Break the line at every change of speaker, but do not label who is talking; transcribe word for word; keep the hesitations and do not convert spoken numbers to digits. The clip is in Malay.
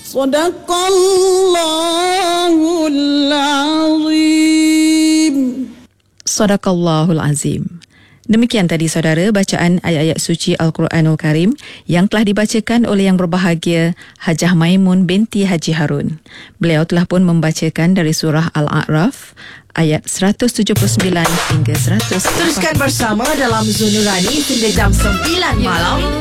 Sadaqallahul azim.
Sadaqallahul azim. Demikian tadi saudara bacaan ayat-ayat suci Al-Quranul Karim yang telah dibacakan oleh yang berbahagia Hajah Maimun binti Haji Harun. Beliau telah pun membacakan dari surah Al-A'raf ayat seratus tujuh puluh sembilan hingga seratus.
Teruskan bersama dalam Zon Nurani hingga jam sembilan malam.